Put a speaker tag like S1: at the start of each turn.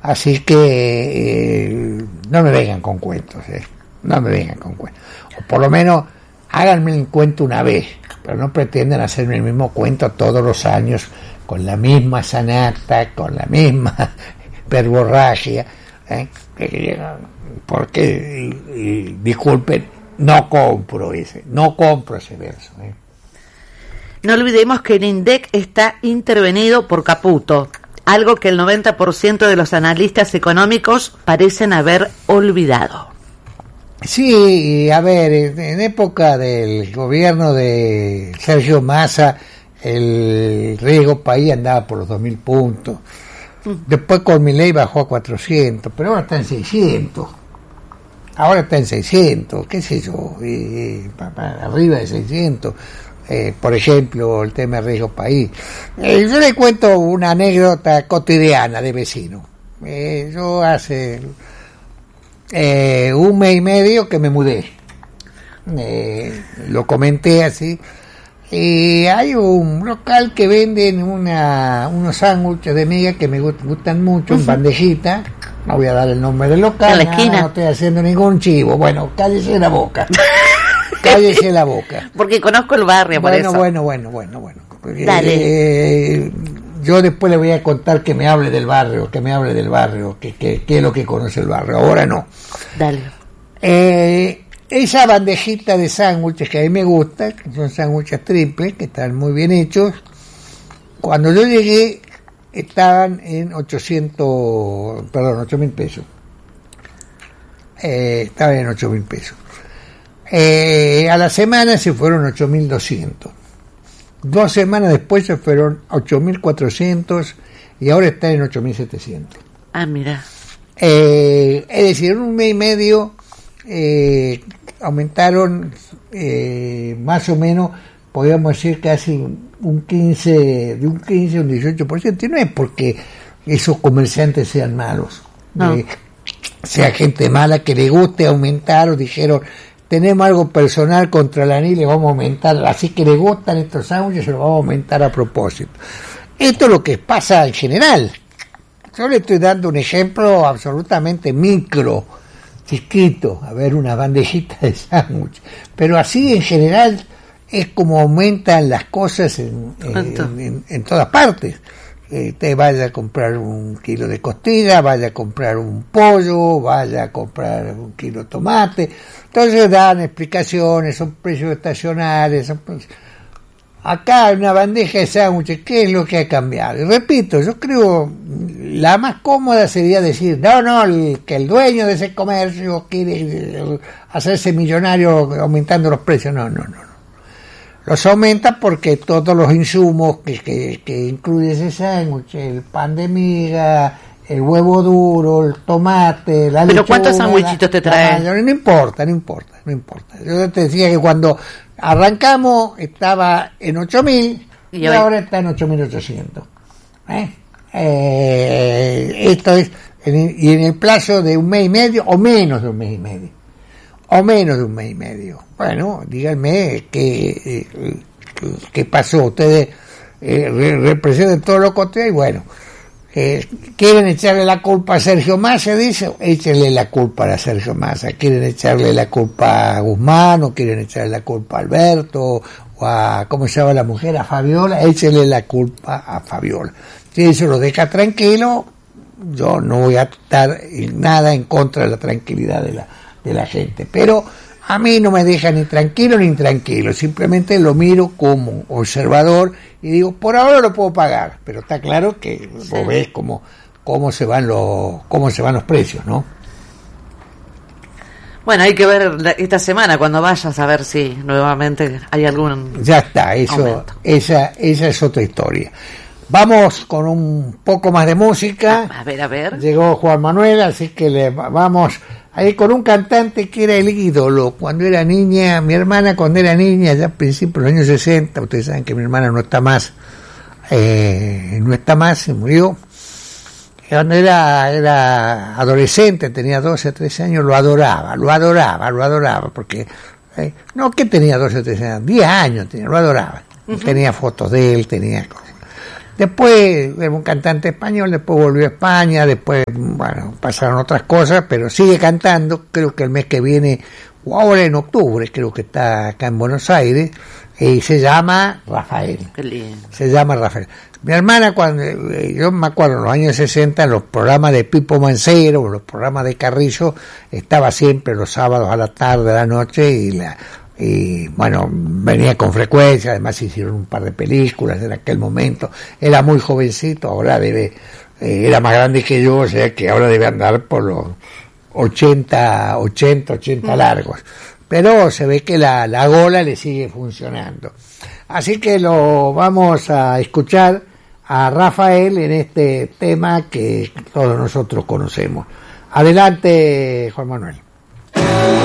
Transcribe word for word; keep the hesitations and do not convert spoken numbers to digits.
S1: Así que eh, no me vengan con cuentos, eh. no me vengan con cuentos. O por lo menos háganme el cuento una vez, pero no pretenden hacerme el mismo cuento todos los años, con la misma sanata, con la misma verborragia, ¿eh? Porque, y, y, disculpen, no compro ese, no compro ese verso. ¿eh?
S2: No olvidemos que el INDEC está intervenido por Caputo, algo que el noventa por ciento de los analistas económicos parecen haber olvidado.
S1: Sí, a ver, en época del gobierno de Sergio Massa, el riesgo país andaba por los dos mil puntos. Después con Milei bajó a cuatrocientos, pero ahora está en seiscientos. Ahora está en seiscientos, qué sé yo, eh, pa, pa, arriba de seiscientos. Eh, por ejemplo, el tema de riesgo país. Eh, yo le cuento una anécdota cotidiana de vecino. Eh, yo hace eh, un mes y medio que me mudé. Eh, lo comenté así. Y hay un local que venden una, unos sándwiches de miga que me gustan mucho, uh-huh. en bandejita. No voy a dar el nombre del local.
S2: En la esquina.
S1: No, no estoy haciendo ningún chivo. Bueno, cállese la boca. Cállese la boca.
S2: Porque conozco el barrio, por
S1: bueno,
S2: eso.
S1: Bueno, bueno, bueno, bueno, bueno.
S2: Dale.
S1: Eh, yo después le voy a contar que me hable del barrio, que me hable del barrio, que, que, que es lo que conoce el barrio. Ahora no.
S2: Dale.
S1: Eh, esa bandejita de sándwiches que a mí me gusta, que son sándwiches triples, que están muy bien hechos, cuando yo llegué estaban en ochocientos, perdón, ocho mil pesos. Eh, estaban en ocho mil pesos. Eh, a la semana se fueron ocho mil doscientos. Dos semanas después se fueron ocho mil cuatrocientos y ahora están en ocho mil setecientos.
S2: Ah, mira.
S1: Eh, es decir, en un mes y medio eh, aumentaron eh, más o menos, podríamos decir casi un quince, de un quince a un dieciocho por ciento. Y no es porque esos comerciantes sean malos,
S2: no.
S1: eh, sea gente mala que le guste aumentar o dijeron tenemos algo personal contra la N I, le vamos a aumentar, así que le gustan estos sándwiches, se lo vamos a aumentar a propósito. Esto es lo que pasa en general. Yo le estoy dando un ejemplo absolutamente micro, chiquito, a ver, una bandejita de sándwich. Pero así en general es como aumentan las cosas en, en, en, en todas partes. Eh, te vaya a comprar un kilo de costilla, vaya a comprar un pollo, vaya a comprar un kilo de tomate. Entonces dan explicaciones, son precios estacionales. Son precios. Acá hay una bandeja de sándwiches, ¿qué es lo que hay que cambiar? Y repito, yo creo la más cómoda sería decir, no, no, el, que el dueño de ese comercio quiere hacerse millonario aumentando los precios. No, no, no. Los aumenta porque todos los insumos que, que, que incluye ese sándwich, el pan de miga, el huevo duro, el tomate, la lechuga...
S2: ¿Pero cuántos sándwichitos te traen?
S1: No, no importa, no importa, no importa. Yo te decía que cuando arrancamos estaba en ocho mil y, y ahora está en ocho mil ochocientos. ¿Eh? Eh, esto es, en, y en el plazo de un mes y medio o menos de un mes y medio. O menos de un mes y medio. Bueno, díganme qué, eh, qué pasó. Ustedes eh, re- representan todo lo contrario y bueno, eh, quieren echarle la culpa a Sergio Massa, dice, échenle la culpa a Sergio Massa. Quieren echarle la culpa a Guzmán, o quieren echarle la culpa a Alberto, o a, ¿cómo se llama la mujer? A Fabiola, échenle la culpa a Fabiola. Si eso lo deja tranquilo, yo no voy a estar en nada en contra de la tranquilidad de la de la gente, pero a mí no me deja ni tranquilo ni intranquilo, simplemente lo miro como observador y digo, por ahora lo puedo pagar, pero está claro que sí. Vos ves cómo, cómo se van los cómo se van los precios, ¿no?
S2: Bueno, hay que ver esta semana cuando vayas a ver si nuevamente hay algún
S1: ya está, eso aumento. esa esa es otra historia. Vamos con un poco más de música.
S2: A ver, a ver.
S1: Llegó Juan Manuel, así que le vamos ahí con un cantante que era el ídolo cuando era niña. Mi hermana cuando era niña, ya a principios de los años sesenta, ustedes saben que mi hermana no está más, eh, no está más, se murió. Cuando era, era adolescente, tenía doce, trece años, lo adoraba, lo adoraba, lo adoraba, porque, eh, no que tenía doce, trece años, diez años tenía, lo adoraba. Uh-huh. Tenía fotos de él, tenía cosas. Después era un cantante español, después volvió a España, después, bueno, pasaron otras cosas, pero sigue cantando. Creo que el mes que viene, o ahora en octubre, creo que está acá en Buenos Aires, y se llama Rafael.
S2: Qué lindo.
S1: Se llama Rafael. Mi hermana, cuando yo me acuerdo en los años sesenta, en los programas de Pipo Mancero, los programas de Carrillo, estaba siempre los sábados a la tarde, a la noche, y la y bueno, venía con frecuencia. Además hicieron un par de películas en aquel momento. Era muy jovencito, ahora debe, eh, era más grande que yo, o sea que ahora debe andar por los ochenta, ochenta, ochenta mm. largos. Pero se ve que la, la gola le sigue funcionando. Así que lo vamos a escuchar a Rafael en este tema que todos nosotros conocemos. Adelante, Juan Manuel.